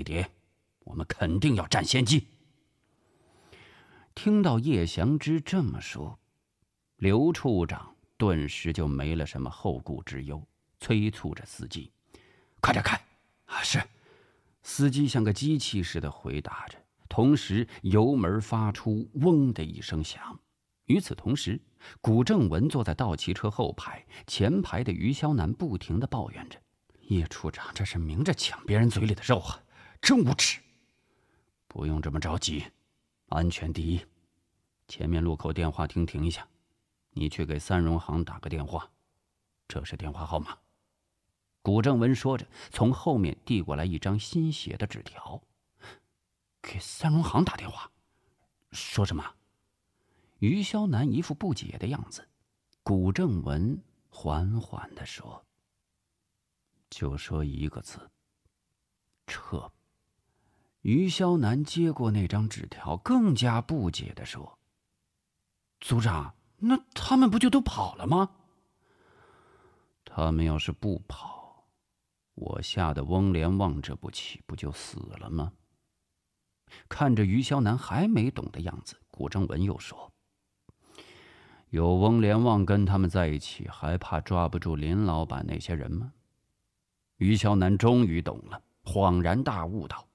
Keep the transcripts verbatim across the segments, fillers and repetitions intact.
飞碟，我们肯定要占先机。听到叶祥之这么说，刘处长顿时就没了什么后顾之忧，催促着司机：“快点开！”啊，是。司机像个机器似的回答着，同时油门发出嗡的一声响。与此同时，古正文坐在道奇车后排，前排的于肖南不停地抱怨着：“叶处长这是明着抢别人嘴里的肉啊，真无耻！”不用这么着急，安全第一。前面路口电话亭停一下，你去给三荣行打个电话，这是电话号码。古正文说着，从后面递过来一张新写的纸条。给三荣行打电话？说什么？于肖南一副不解的样子。古正文缓缓地说：“就说一个字，撤。”于肖南接过那张纸条，更加不解地说：“组长，那他们不就都跑了吗？”他们要是不跑，我下的翁连旺这步棋不就死了吗？看着于肖南还没懂的样子，古正文又说：“有翁连旺跟他们在一起，还怕抓不住林老板那些人吗？”于肖南终于懂了，恍然大悟道：“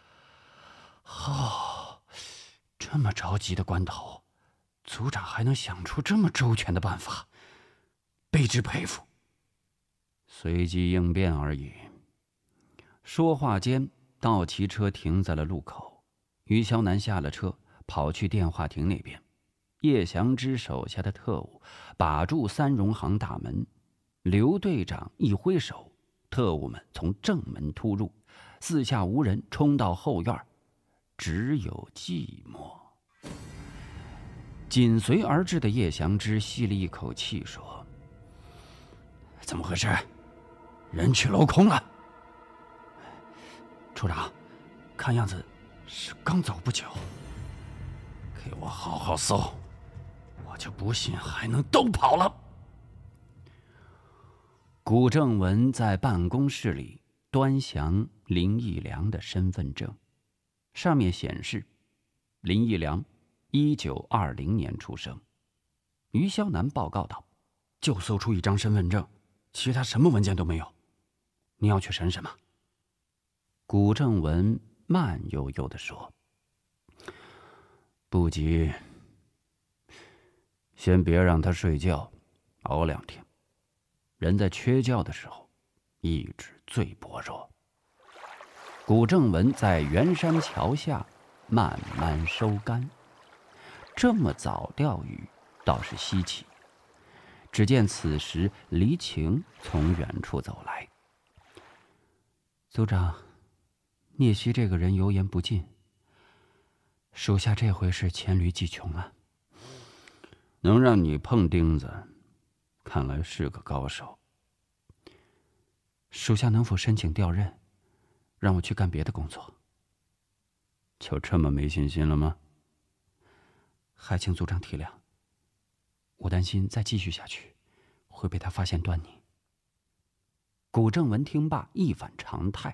哦，这么着急的关头，组长还能想出这么周全的办法，卑职佩服。”随机应变而已。说话间，道奇车停在了路口，于肖南下了车，跑去电话亭那边。叶祥之手下的特务把住三荣行大门，刘队长一挥手，特务们从正门突入，四下无人，冲到后院，只有寂寞。紧随而至的叶祥之吸了一口气，说：“怎么回事？人去楼空了。”处长，看样子是刚走不久。给我好好搜，我就不信还能都跑了。古正文在办公室里端详林义良的身份证，上面显示林义良一九二零年出生。于肖南报告道：“就搜出一张身份证，其他什么文件都没有。你要去审审吗？”古正文慢悠悠地说：“不急，先别让他睡觉，熬两天。人在缺觉的时候，意志最薄弱。”古正文在圆山桥下慢慢收竿。这么早钓鱼倒是稀奇。只见此时黎晴从远处走来。“组长，聂西这个人油盐不进，属下这回是黔驴技穷了。”“能让你碰钉子，看来是个高手。”“属下能否申请调任，让我去干别的工作？”“就这么没信心了吗？”“还请组长体谅，我担心再继续下去，会被他发现端倪。”古正文听罢，一反常态：“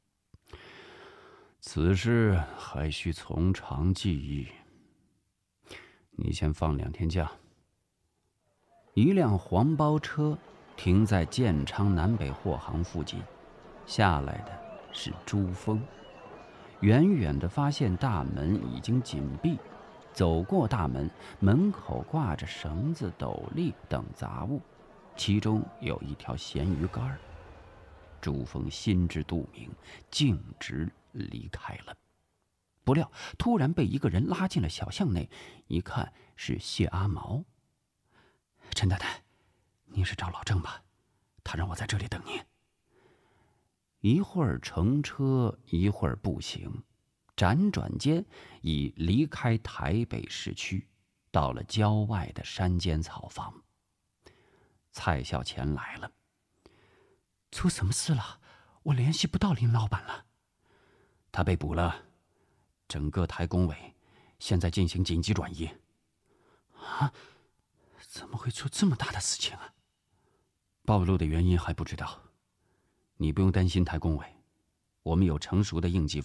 此事还需从长计议。你先放两天假。”一辆黄包车停在建昌南北货行附近，下来的是朱峰。远远地发现大门已经紧闭，走过大门，门口挂着绳子、斗笠等杂物，其中有一条咸鱼竿。朱峰心知肚明，径直离开了。不料突然被一个人拉进了小巷内，一看是谢阿毛。“陈太太，您是找老郑吧？他让我在这里等您。”一会儿乘车，一会儿步行，辗转间已离开台北市区，到了郊外的山间草房。蔡孝乾来了。“出什么事了？我联系不到林老板了。”“他被捕了，整个台工委现在进行紧急转移。”“啊，怎么会出这么大的事情啊？”“暴露的原因还不知道，你不用担心台工委，我们有成熟的应急